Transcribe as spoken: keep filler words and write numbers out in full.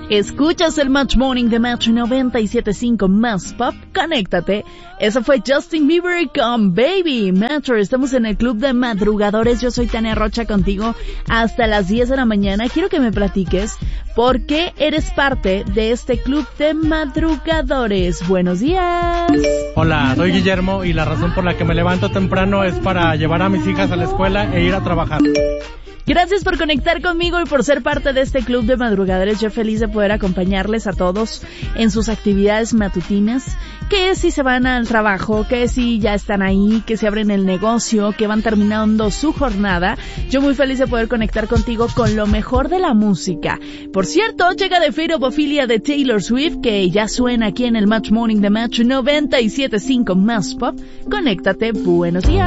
Escuchas el Match Morning de Match noventa y siete punto cinco Más Pop. Conéctate. Eso fue Justin Bieber con Baby. Metro, estamos en el Club de Madrugadores. Yo soy Tania Rocha contigo hasta las diez de la mañana. Quiero que me platiques por qué eres parte de este Club de Madrugadores. Buenos días. Hola, soy Guillermo y la razón por la que me levanto temprano es para llevar a mis hijas a la escuela e ir a trabajar. Gracias por conectar conmigo y por ser parte de este Club de Madrugadores. Yo feliz de poder acompañarles a todos en sus actividades matutinas, que si se van al trabajo, que si ya están ahí, que si abren el negocio, que van terminando su jornada. Yo muy feliz de poder conectar contigo con lo mejor de la música. Por cierto, llega The Fate of Ophelia de Taylor Swift, que ya suena aquí en el Match Morning de Match noventa y siete punto cinco Más Pop. Conéctate, buenos días.